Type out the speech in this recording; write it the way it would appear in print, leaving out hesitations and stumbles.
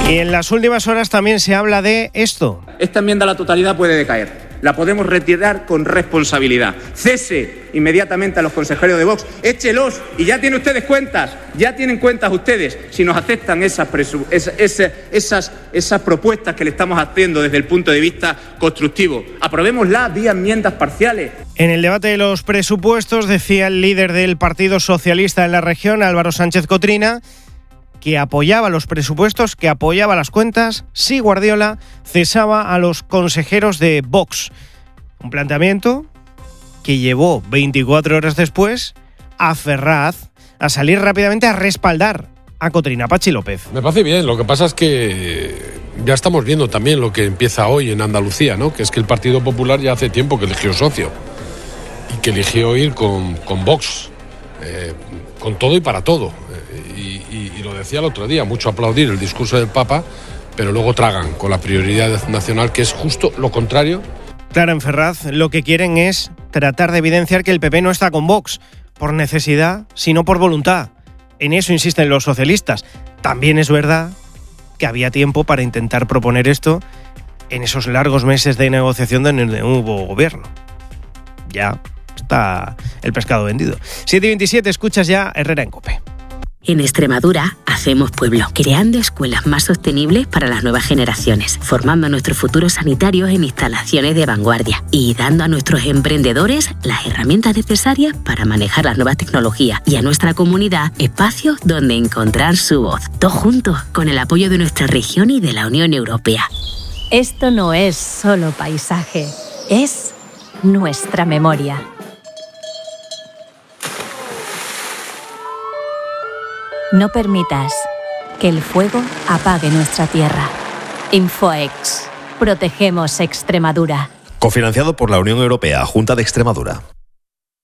Y en las últimas horas también se habla de esto. Esta enmienda a la totalidad puede decaer. La podemos retirar con responsabilidad. Cese inmediatamente a los consejeros de Vox. Échelos y ya tienen ustedes cuentas. Ya tienen cuentas ustedes si nos aceptan esas propuestas que le estamos haciendo desde el punto de vista constructivo. Aprobémoslas vía enmiendas parciales. En el debate de los presupuestos decía el líder del Partido Socialista en la región, Álvaro Sánchez Cotrina, que apoyaba los presupuestos, que apoyaba las cuentas, si Guardiola cesaba a los consejeros de Vox. Un planteamiento que llevó 24 horas después a Ferraz a salir rápidamente a respaldar a Cotrina. Pachi López. Me parece bien, lo que pasa es que ya estamos viendo también lo que empieza hoy en Andalucía, ¿no? Que es que el Partido Popular ya hace tiempo que eligió socio y que eligió ir con Vox, con todo y para todo. Y lo decía el otro día, mucho aplaudir el discurso del Papa, pero luego tragan con la prioridad nacional, que es justo lo contrario. Claro, en Ferraz lo que quieren es tratar de evidenciar que el PP no está con Vox por necesidad, sino por voluntad. En eso insisten los socialistas. También es verdad que había tiempo para intentar proponer esto en esos largos meses de negociación donde no hubo gobierno. Ya está el pescado vendido. 7:27, escuchas ya Herrera en COPE. En Extremadura hacemos pueblo, creando escuelas más sostenibles para las nuevas generaciones, formando a nuestros futuros sanitarios en instalaciones de vanguardia y dando a nuestros emprendedores las herramientas necesarias para manejar las nuevas tecnologías y a nuestra comunidad espacios donde encontrar su voz. Todos juntos, con el apoyo de nuestra región y de la Unión Europea. Esto no es solo paisaje, es nuestra memoria. No permitas que el fuego apague nuestra tierra. Infoex. Protegemos Extremadura. Cofinanciado por la Unión Europea, Junta de Extremadura.